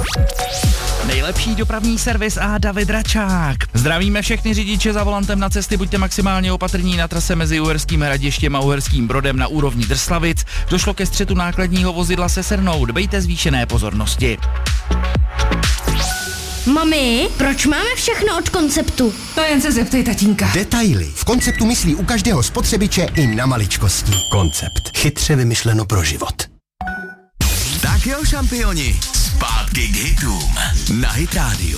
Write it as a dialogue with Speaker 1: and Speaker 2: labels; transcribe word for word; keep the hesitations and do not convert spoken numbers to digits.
Speaker 1: Nejlepší dopravní servis a David Račák. Zdravíme všechny řidiče za volantem na cesty, buďte maximálně opatrní na trase mezi Uherským Hradištěm a Uherským Brodem na úrovni Drslavic. Došlo ke střetu nákladního vozidla se Sernou, dbejte zvýšené pozornosti.
Speaker 2: Mami, proč máme všechno od Konceptu?
Speaker 3: To jen se zeptej tatínka.
Speaker 4: Detaily. V Konceptu myslí u každého spotřebiče i na maličkosti. Koncept. Chytře vymyšleno pro život.
Speaker 5: Tak jo, šampioni, zpátky k hitům na Hit Radio.